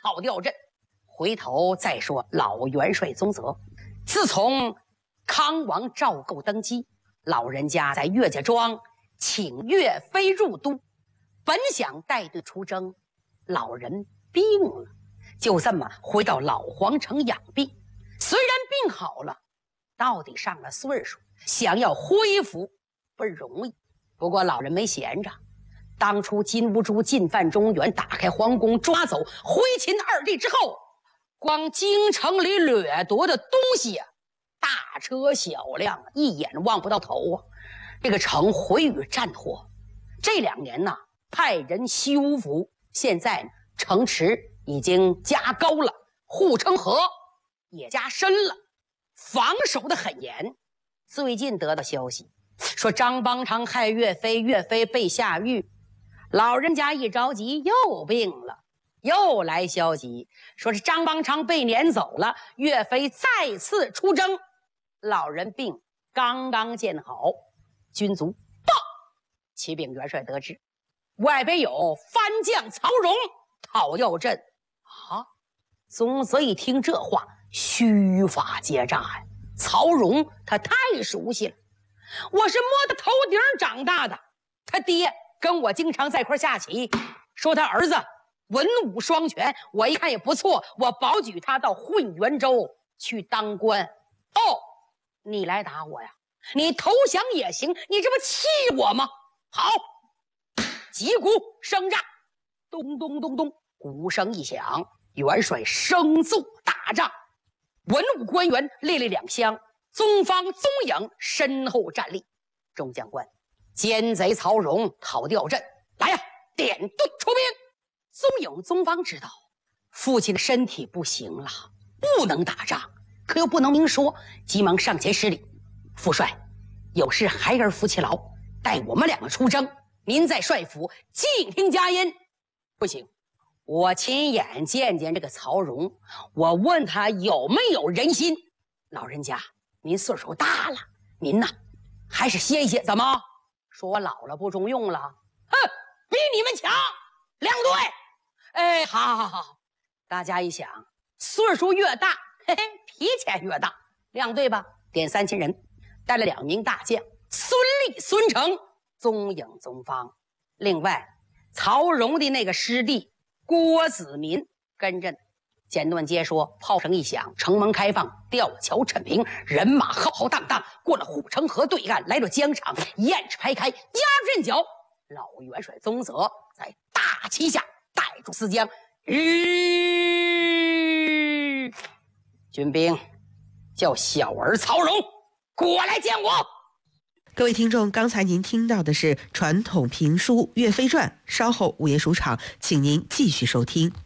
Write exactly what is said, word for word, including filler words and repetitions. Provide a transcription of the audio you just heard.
讨吊阵。回头再说老元帅宗泽，自从康王赵构登基，老人家在岳家庄请岳飞入都，本想带队出征，老人病了，就这么回到老皇城养病。虽然病好了，到底上了岁数，想要恢复不容易。不过老人没闲着，当初金兀术进犯中原，打开皇宫，抓走徽钦二帝之后，光京城里掠夺的东西啊，大车小辆一眼望不到头啊！这个城毁于战火，这两年呢，派人修复，现在城池已经加高了，护城河也加深了，防守的很严。最近得到消息说张邦昌害岳飞，岳飞被下狱，老人家一着急又病了。又来消息说是张邦昌被撵走了，岳飞再次出征。老人病刚刚见好，军卒报启禀元帅得知，外边有番将曹荣讨要阵啊！宗泽一听这话，须发结扎呀！曹荣他太熟悉了，我是摸他头顶长大的，他爹跟我经常在一块下棋，说他儿子文武双全，我一看也不错，我保举他到混元州去当官。哦，你来打我呀？你投降也行，你这不气我吗？好，击鼓声战，咚咚咚咚，鼓声一响，元帅声奏大帐，文武官员列列两厢，宗方宗颖身后站立。众将官，奸贼曹荣讨吊阵，来呀，点队出兵。宗颖、宗方知道父亲的身体不行了，不能打仗，可又不能明说，急忙上前施礼：父帅，有事孩儿夫妻劳，带我们两个出征，您在帅府静听佳音。不行，我亲眼见见这个曹荣，我问他有没有人心。老人家您岁数大了，您呐还是歇一歇。怎么说我老了不中用了？哼，比你们强，两队。哎，好好好，大家一想，岁数越大，嘿嘿，脾气越大。亮队吧，点三千人，带了两名大将，孙立、孙成、宗颖、宗方。另外，曹荣的那个师弟郭子民跟着。简短接说，炮声一响，城门开放，吊桥陈平，人马浩浩荡荡过了护城河对岸，来到疆场，雁翅排开，压阵脚。老元帅宗泽在大旗下带住四将，吁，军兵叫小儿曹荣过来见我。 各位听众，刚才您听到的是传统评书《岳飞传》，稍后午夜书场，请您继续收听。